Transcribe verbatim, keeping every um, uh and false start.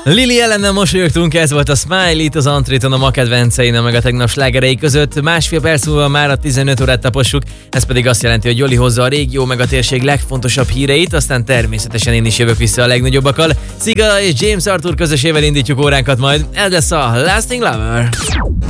Lili ellennel mosolyogtunk, ez volt a Smile itt az Antréton a ma kedvencein, meg a tegnap slágerei között. Másfél perc múlva már a tizenöt órát tapossuk, ez pedig azt jelenti, hogy Joli hozza a régió meg a térség legfontosabb híreit, aztán természetesen én is jövök vissza a legnagyobbakkal. Sigala és James Arthur közösével indítjuk óránkat majd, ez lesz a Lasting Lover.